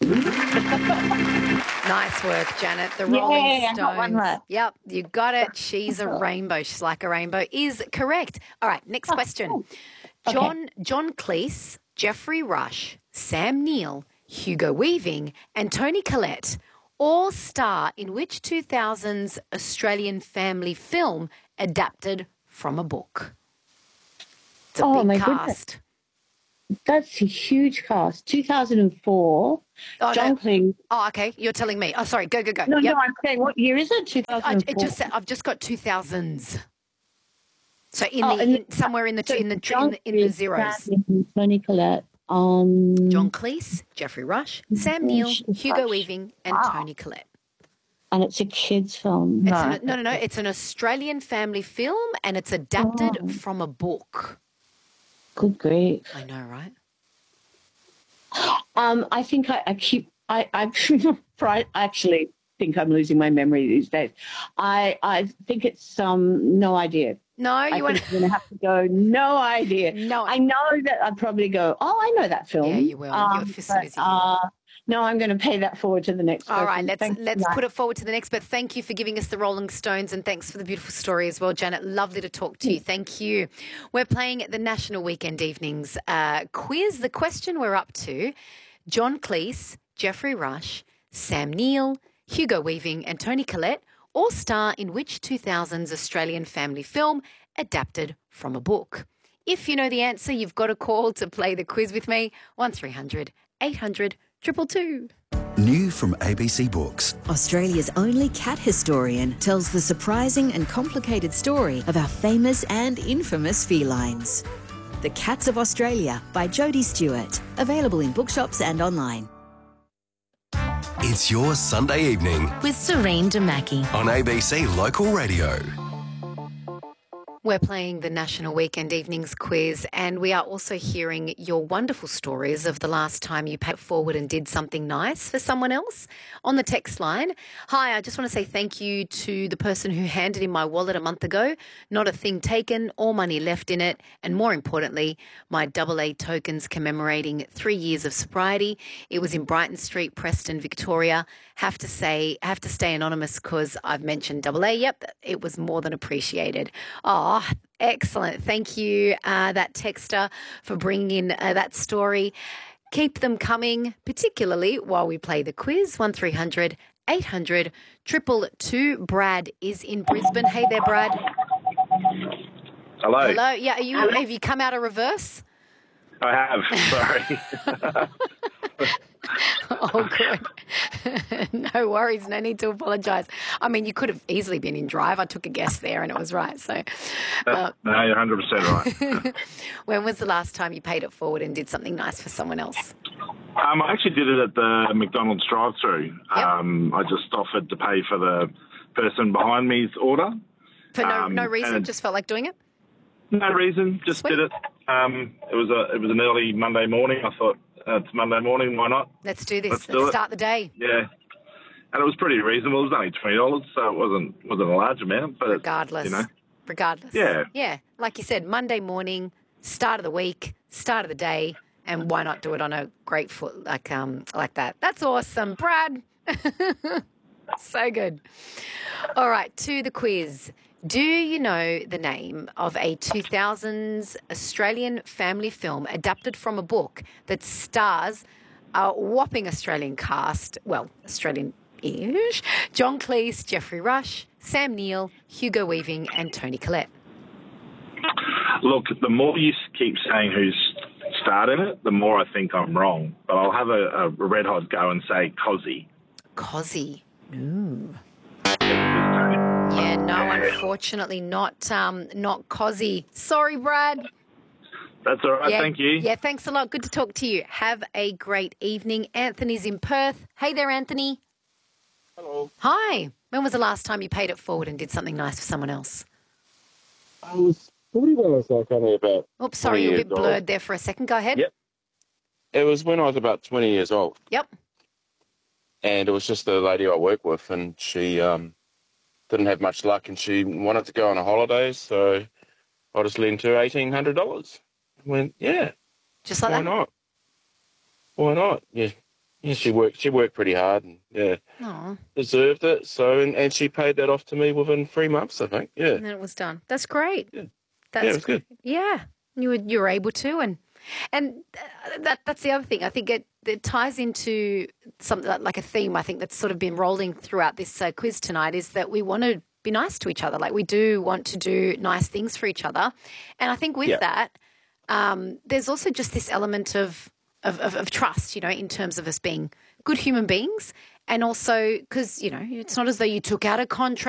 Nice work, Janet. The Rolling Yay, I Stones. got one left. Yep, you got it. She's a rainbow. She's like a rainbow is correct. All right, next question. cool. Okay. John Cleese, Jeffrey Rush, Sam Neill, Hugo Weaving, and Tony Collette all star in which 2000s Australian family film adapted from a book? It's a Oh, big my cast. goodness. That's a huge cast. 2004. Oh, John Cleese. Oh, okay. You're telling me. Oh, sorry. Go. No, Yep. I'm saying, what year is it? 2004. I've just got 2000s. So somewhere in the zeros. Tony Collette. John Cleese, Jeffrey Rush, Sam Neill, Hugo Weaving, and Tony Collette. And it's a kids' film. No. It's an Australian family film, and it's adapted from a book. Good grief. I know, right? I think I actually think I'm losing my memory these days. I think it's no idea. No, you think I'm going to have to go. No idea. No, I know that I'd probably go. Oh, I know that film. Yeah, you will. No, I'm going to pay that forward to the next person. All right, let's put it forward to the next. But thank you for giving us the Rolling Stones, and thanks for the beautiful story as well, Janet. Lovely to talk to you. Thank you. We're playing the National Weekend Evenings quiz. The question we're up to: John Cleese, Jeffrey Rush, Sam Neill, Hugo Weaving, and Tony Collette all star in which 2000s Australian family film adapted from a book? If you know the answer, you've got a call to play the quiz with me. 1300 800 222. New from ABC Books. Australia's only cat historian tells the surprising and complicated story of our famous and infamous felines. The Cats of Australia by Jodie Stewart. Available in bookshops and online. It's your Sunday evening with Serene Damaki on ABC Local Radio. We're playing the National Weekend Evenings quiz, and we are also hearing your wonderful stories of the last time you paid it forward and did something nice for someone else. On the text line, hi, I just want to say thank you to the person who handed in my wallet a month ago. Not a thing taken, all money left in it, and more importantly, my AA tokens commemorating 3 years of sobriety. It was in Brighton Street, Preston, Victoria. Have to stay anonymous because I've mentioned AA. Yep, it was more than appreciated. Oh, excellent. Thank you, that texter, for bringing in that story. Keep them coming, particularly while we play the quiz. 1300 800 222. Brad is in Brisbane. Hey there, Brad. Hello. Hello. Yeah, have you come out of reverse? I have. Sorry. Oh, good. No worries. No need to apologise. I mean, you could have easily been in drive. I took a guess there and it was right. So, no, you're 100% right. When was the last time you paid it forward and did something nice for someone else? I actually did it at the McDonald's drive-thru. Yep. I just offered to pay for the person behind me's order. For no reason? Just felt like doing it? No reason. Just Sweet. did it. It was an early Monday morning. I thought, it's Monday morning, why not? Let's do this. Let's start the day. Yeah. And it was pretty reasonable. It was only $20, so it wasn't a large amount. But Regardless. Regardless. Yeah. Yeah. Like you said, Monday morning, start of the week, start of the day, and why not do it on a great foot like that? That's awesome, Brad. So good. All right, to the quiz. Do you know the name of a 2000s Australian family film adapted from a book that stars a whopping Australian cast, well, Australian-ish, John Cleese, Jeffrey Rush, Sam Neill, Hugo Weaving, and Tony Collette? Look, the more you keep saying who's starred in it, the more I think I'm wrong. But I'll have a red hot go and say Cozzy. Cozzy. Ooh. Yeah, no, unfortunately not Cozzy. Sorry, Brad. That's all right, thank you. Yeah, thanks a lot. Good to talk to you. Have a great evening. Anthony's in Perth. Hey there, Anthony. Hello. Hi. When was the last time you paid it forward and did something nice for someone else? I was probably when I was only about. Oops, sorry, you're a bit blurred there for a second. Go ahead. Yep. It was when I was about 20 years old. Yep. And it was just the lady I work with, and she didn't have much luck, and she wanted to go on a holiday, so I just lent her $1,800. I went, yeah. Just like why that? not? Why not? Yeah. Yeah, she worked pretty hard and Oh, deserved it. So and she paid that off to me within 3 months, I think. Yeah. and then it was done. That's great. Yeah. That's Yeah, it was good. Yeah, you were able to, and that's the other thing. I think it ties into something like a theme. I think that's sort of been rolling throughout this quiz tonight is that we want to be nice to each other. Like we do want to do nice things for each other, and I think with that, there's also just this element of trust, in terms of us being good human beings, and also because it's not as though you took out a contract.